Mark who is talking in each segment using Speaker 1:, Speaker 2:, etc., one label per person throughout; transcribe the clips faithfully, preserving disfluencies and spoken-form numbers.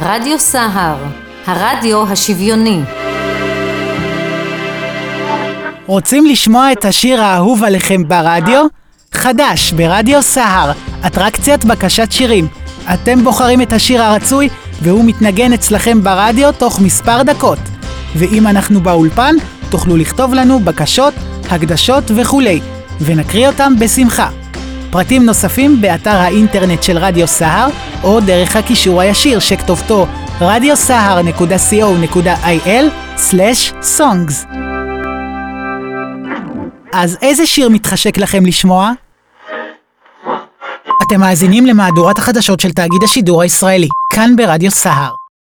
Speaker 1: רדיו סהר, הרדיו השוויוני.
Speaker 2: רוצים לשמוע את השיר האהוב עליכם ברדיו? חדש ברדיו סהר, אטרקציית בקשת שירים. אתם בוחרים את השיר הרצוי והוא מתנגן אצלכם ברדיו תוך מספר דקות. ואם אנחנו באולפן, תוכלו לכתוב לנו בקשות, הקדשות וכולי, ונקריא אותם בשמחה. פרטים נוספים באתר האינטרנט של רדיו סהר, או דרך הקישור הישיר שכתובתו רדיו סהר נקודה סי או נקודה איי אל סלש סונגס. אז איזה שיר מתחשק לכם לשמוע? אתם מאזינים למהדורת החדשות של תאגיד השידור הישראלי, כאן ברדיו סהר.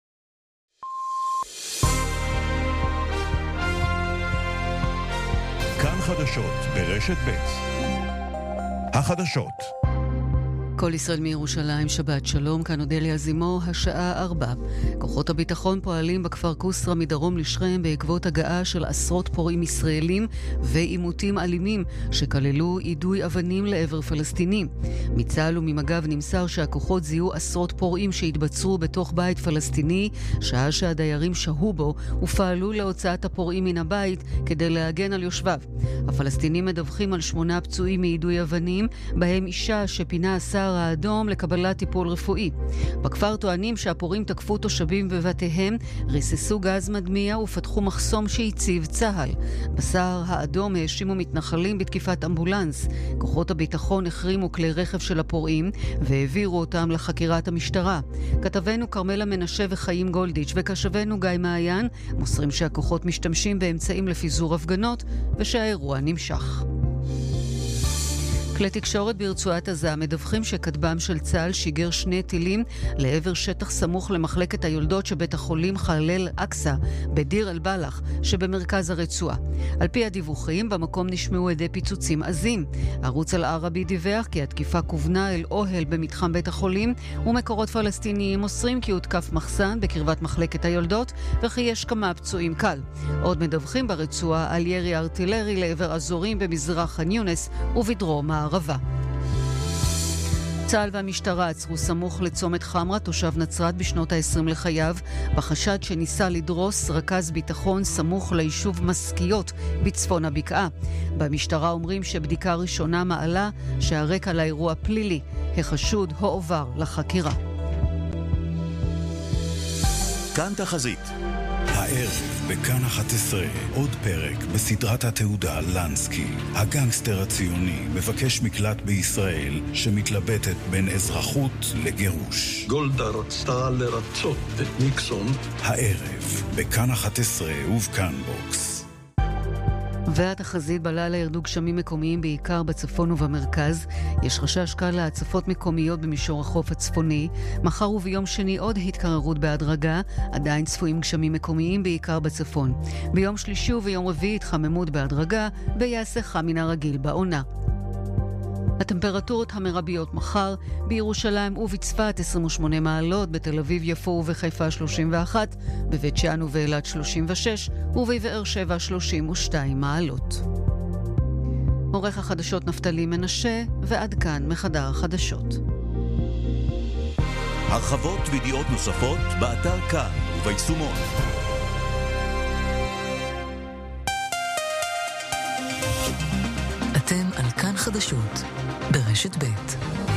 Speaker 3: כאן חדשות ברשת ב'. החדשות.
Speaker 4: כל ישראל מירושלים, שבת שלום, כאן אודליה זימו, השעה ארבע. כוחות הביטחון פועלים בכפר קוסרה מדרום לשכם בעקבות הגעה של עשרות פורעים ישראלים ועימותים אלימים שכללו יידוי אבנים לעבר פלסטינים. מצה"ל וממג"ב נמסר שהכוחות זיהו עשרות פורעים שהתבצרו בתוך בית פלסטיני שעה שהדיירים שהו בו ופעלו להוצאת הפורעים מן הבית כדי להגן על יושביו. הפלסטינים מדווחים על שמונה פצועים מיידוי אבנים, בהם אישה שפינה השר האדום לקבלת טיפול רפואי. בכפר טוענים שהפורעים תקפו תושבים בבתיהם, ריססו גז מדמיע ופתחו מחסום שהציב צה"ל. בשר האדום האשימו מתנחלים בתקיפת אמבולנס. כוחות הביטחון החרימו כלי רכב של הפורעים והעבירו אותם לחקירת המשטרה. כתבנו קרמלה מנשה וחיים גולדיץ' וקשבנו גיא מעיין מוסרים שהכוחות משתמשים באמצעים לפיזור הפגנות ושהאירוע נמשך. כלי תקשורת ברצועת עזה מדווחים שכטב"ם של צה"ל שיגר שני טילים לעבר שטח סמוך למחלקת היולדות שבית החולים חלל אקסה בדיר אל בלח שבמרכז הרצועה. על פי הדיווחים, במקום נשמעו עדי פיצוצים עזים. ערוץ אל-ערבי דיווח כי התקיפה כוונה אל אוהל במתחם בית החולים, ומקורות פלסטיניים מוסרים כי הותקף מחסן בקרבת מחלקת היולדות וכי יש כמה פצועים קל. עוד מדווחים ברצועה על ירי ארטילרי לעבר אזורים במזרח ח'אן יונס ובדרום הערבה. צה"ל והמשטרה עצרו סמוך לצומת חמרה תושב נצרת בשנות ה-עשרים לחייו בחשד שניסה לדרוס רכז ביטחון סמוך ליישוב מסקיות בצפון הבקעה. במשטרה אומרים שבדיקה ראשונה מעלה שהרקע לאירוע פלילי. החשוד הועבר לחקירה.
Speaker 3: כאן תחזית.
Speaker 5: הערב בכאן אחת עשרה עוד פרק בסדרת התעודה לנסקי. הגנגסטר הציוני מבקש מקלט בישראל שמתלבטת בין אזרחות לגירוש.
Speaker 6: גולדה רצתה לרצות את ניקסון.
Speaker 5: הערב בכאן אחת עשרה ובכאן בוקס.
Speaker 4: והתחזית: בלילה ירדו גשמים מקומיים בעיקר בצפון ובמרכז. יש חשש קל להצפות מקומיות במישור החוף הצפוני. מחר וביום שני עוד התקררות בהדרגה, עדיין צפויים גשמים מקומיים בעיקר בצפון. ביום שלישי וביום רביעי התחממות בהדרגה ויעשה חם מן הרגיל בעונה. הטמפרטורות המרביות מחר: בירושלים ובצפת עשרים ושמונה מעלות, בתל אביב יפו ובחיפה שלושים ואחת, בבית שאן ובאילת שלושים ושש ובבאר שבע שלושים ושתיים מעלות. עורך החדשות נפתלי מנשה, ועד כאן מחדר החדשות.
Speaker 3: הרחבות וידיעות נוספות באתר כאן וביישומון.
Speaker 7: אתם על כאן חדשות ברשת ב'.